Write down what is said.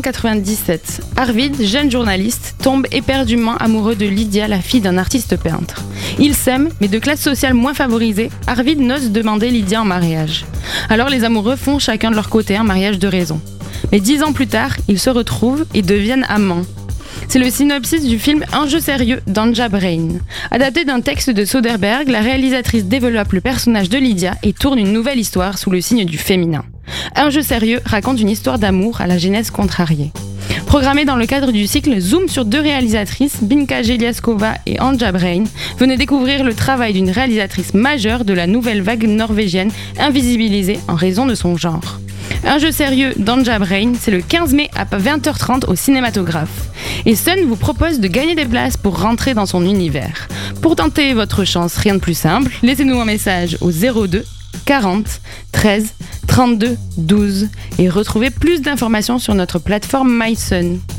1997, Arvid, jeune journaliste, tombe éperdument amoureux de Lydia, la fille d'un artiste peintre. Ils s'aiment, mais de classe sociale moins favorisée, Arvid n'ose demander Lydia en mariage. Alors les amoureux font chacun de leur côté un mariage de raison. Mais 10 ans plus tard, ils se retrouvent et deviennent amants. C'est le synopsis du film Un jeu sérieux d'Anja Brain. Adapté d'un texte de Soderbergh, la réalisatrice développe le personnage de Lydia et tourne une nouvelle histoire sous le signe du féminin. Un jeu sérieux raconte une histoire d'amour à la genèse contrariée. Programmé dans le cadre du cycle Zoom sur 2 réalisatrices, Binka Jeliaskova et Anja Brain, venez découvrir le travail d'une réalisatrice majeure de la nouvelle vague norvégienne invisibilisée en raison de son genre. Un jeu sérieux d'Anja Brain, c'est le 15 mai à 20h30 au cinématographe. Et Sun vous propose de gagner des places pour rentrer dans son univers. Pour tenter votre chance, rien de plus simple, laissez-nous un message au 02 40 13 32 12 et retrouvez plus d'informations sur notre plateforme MySun.